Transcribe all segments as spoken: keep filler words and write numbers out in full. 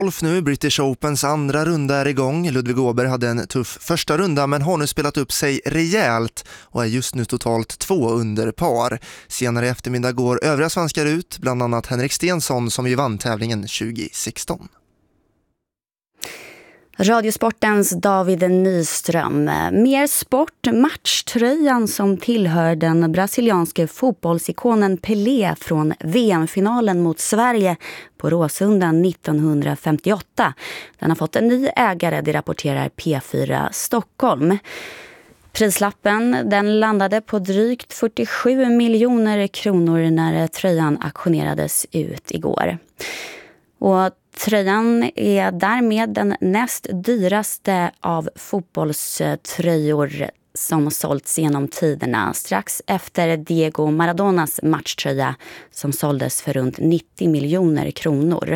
Golf nu, British Opens andra runda är igång. Ludvig Åberg hade en tuff första runda men har nu spelat upp sig rejält och är just nu totalt två under par. Senare i eftermiddag går övriga svenskar ut, bland annat Henrik Stenson som ju vann tävlingen tjugo sexton. Radiosportens David Nyström. Mer sport, matchtröjan som tillhör den brasilianske fotbollsikonen Pelé från V M-finalen mot Sverige på Råsunda nittonhundrafemtioåtta. Den har fått en ny ägare, det rapporterar P fyra Stockholm. Prislappen den landade på drygt fyrtiosju miljoner kronor när tröjan auktionerades ut igår. Och tröjan är därmed den näst dyraste av fotbollströjor som sålts genom tiderna, strax efter Diego Maradonas matchtröja som såldes för runt nittio miljoner kronor.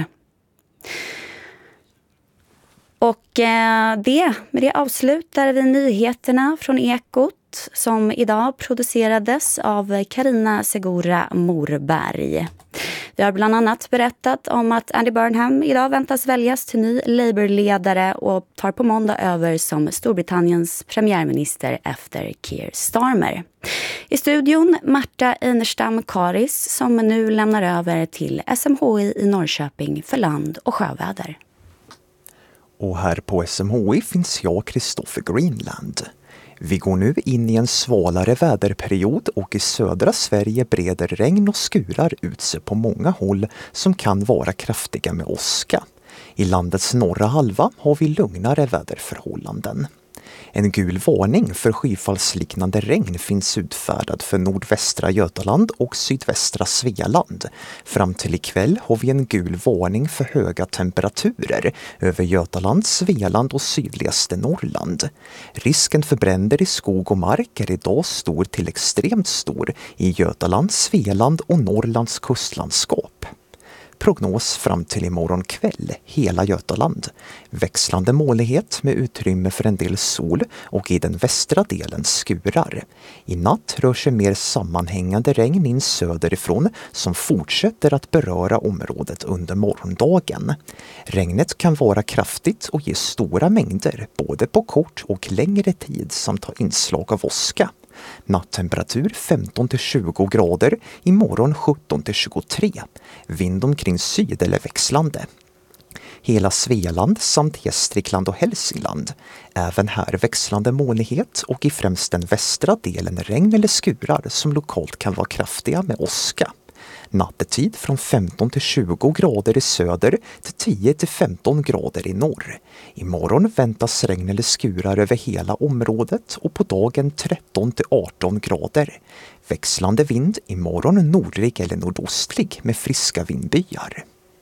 Och eh, det, med det avslutar vi nyheterna från Ekot som idag producerades av Carina Segura Morberg. Vi har bland annat berättat om att Andy Burnham idag väntas väljas till ny Labour-ledare och tar på måndag över som Storbritanniens premiärminister efter Keir Starmer. I studion Marta Einerstam Karis som nu lämnar över till S M H I i Norrköping för land- och sjöväder. Och här på S M H I finns jag, Kristoffer Greenland. Vi går nu in i en svalare väderperiod och i södra Sverige breder regn och skurar ut sig på många håll som kan vara kraftiga med åska. I landets norra halva har vi lugnare väderförhållanden. En gul varning för skyfallsliknande regn finns utfärdad för nordvästra Götaland och sydvästra Svealand. Fram till ikväll har vi en gul varning för höga temperaturer över Götaland, Svealand och sydligaste Norrland. Risken för bränder i skog och mark är idag stor till extremt stor i Götaland, Svealand och Norrlands kustlandskap. Prognos fram till imorgon kväll, hela Götaland. Växlande molnighet med utrymme för en del sol och i den västra delen skurar. I natt rör sig mer sammanhängande regn in söderifrån som fortsätter att beröra området under morgondagen. Regnet kan vara kraftigt och ge stora mängder både på kort och längre tid samt ha inslag av åska. Nattemperatur femton till tjugo grader, imorgon sjutton till tjugotre. Vind omkring syd eller växlande. Hela Svealand samt Gästrikland och Hälsingland. Även här växlande molnighet och i främst den västra delen regn eller skurar som lokalt kan vara kraftiga med åska. Nattetid från femton till tjugo grader i söder till tio till femton grader i norr. Imorgon väntas regn eller skurar över hela området och på dagen tretton till arton grader. Växlande vind imorgon nordlig eller nordostlig med friska vindbyar.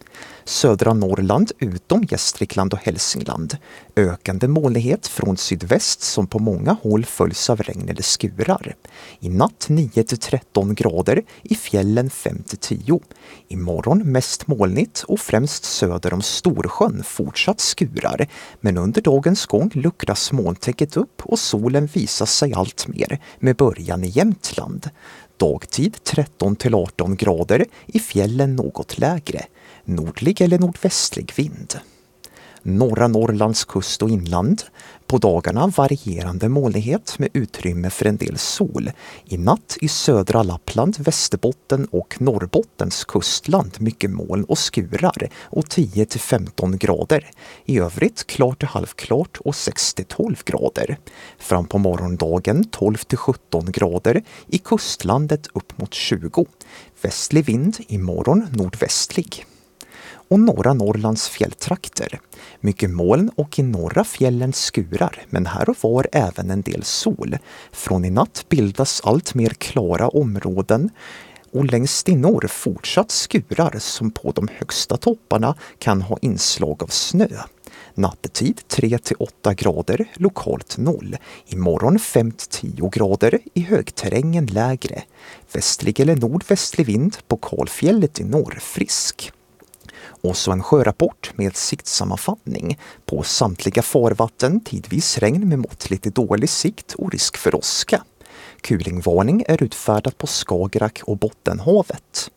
Södra Norrland utom Gästrikland och Hälsingland. Ökande molnighet från sydväst som på många håll följs av regn eller skurar. I natt nio till tretton grader, i fjällen fem till tio. Imorgon mest molnigt och främst söder om Storsjön fortsatt skurar. Men under dagens gång luckras molntäcket upp och solen visar sig allt mer med början i Jämtland. Dagtid tretton till arton grader, i fjällen något lägre. Nordlig eller nordvästlig vind. Norra Norrlands kust och inland. På dagarna varierande molnighet med utrymme för en del sol. I natt i södra Lappland, Västerbotten och Norrbottens kustland mycket moln och skurar och tio till femton grader. I övrigt klart till halvklart och sex till tolv grader. Fram på morgondagen tolv till sjutton grader, i kustlandet upp mot tjugo. Västlig vind imorgon nordvästlig. Och norra Norrlands fjälltrakter. Mycket moln och i norra fjällen skurar, men här och var även en del sol. Från i natt bildas allt mer klara områden och längst i norr fortsatt skurar som på de högsta topparna kan ha inslag av snö. Nattetid tre till åtta grader, lokalt noll. Imorgon fem till tio grader, i högterrängen lägre. Västlig eller nordvästlig vind på Kalfjället i norr frisk. Och så en sjörapport med siktsammanfattning. På samtliga farvatten tidvis regn med måttligt dålig sikt och risk för åska. Kulingvarning är utfärdad på Skagerrak och Bottenhavet.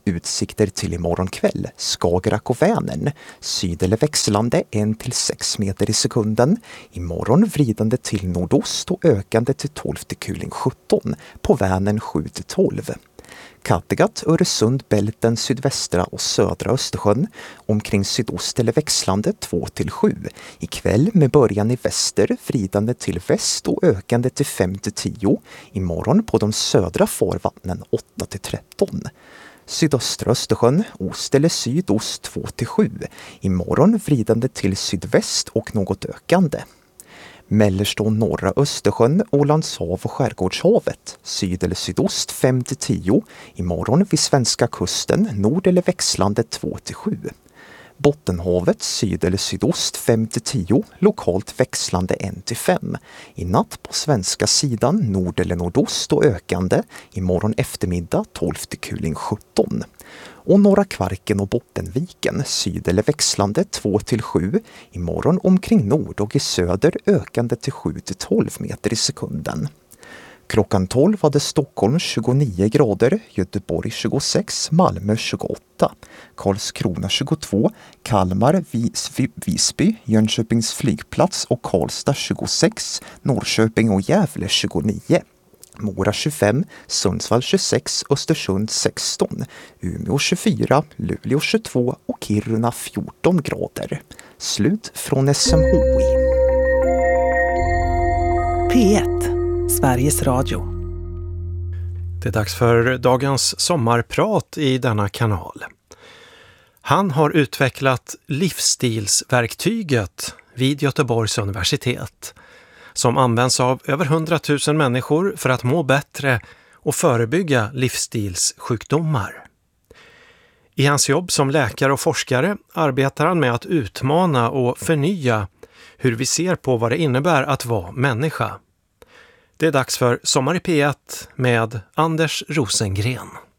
Utsikter till imorgon kväll, Skagerrak och Vänern. Syd eller växlande en till sex meter i sekunden. Imorgon vridande till nordost och ökande till tolv till kuling sjutton. På Vänern sju till tolv. Kattegatt, Öresund, Bälten, sydvästra och södra Östersjön. Omkring sydost eller växlande två till sju. Ikväll med början i väster, vridande till väst och ökande till fem till tio. Imorgon på de södra farvattnen åtta till tretton. Sydöstra Östersjön, ost eller sydost två till sju. Imorgon vridande till sydväst och något ökande. Mellersta och norra Östersjön, Ålands hav och Skärgårdshavet. Syd eller sydost fem till tio. Imorgon vid svenska kusten, nord eller växlande två till sju. Bottenhavet, syd eller sydost fem till tio, lokalt växlande ett till fem. I natt på svenska sidan, nord eller nordost och ökande. Imorgon eftermiddag tolv till kuling sjutton. Och norra Kvarken och Bottenviken, syd eller växlande två till sju. Imorgon omkring nord och i söder ökande till sju till tolv meter i sekunden. Klockan tolv hade Stockholm tjugonio grader, Göteborg tjugosex, Malmö tjugoåtta, Karlskrona tjugotvå, Kalmar, Vis, Visby, Jönköpings flygplats och Karlstad tjugosex, Norrköping och Gävle tjugonio. Mora tjugofem, Sundsvall tjugosex, Östersund sexton, Umeå tjugofyra, Luleå tjugotvå och Kiruna fjorton grader. Slut från S M H I. P ett, Sveriges Radio. Det är dags för dagens sommarprat i denna kanal. Han har utvecklat livsstilsverktyget vid Göteborgs universitet, som används av över hundratusen människor för att må bättre och förebygga livsstilssjukdomar. I hans jobb som läkare och forskare arbetar han med att utmana och förnya hur vi ser på vad det innebär att vara människa. Det är dags för Sommar i P ett med Anders Rosengren.